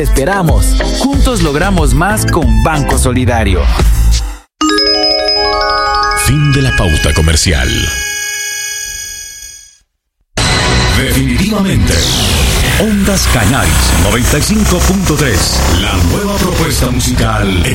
Esperamos. Juntos logramos más con Banco Solidario. Fin de la pauta comercial. Definitivamente. Ondas Cañaris 95.3. La nueva propuesta musical.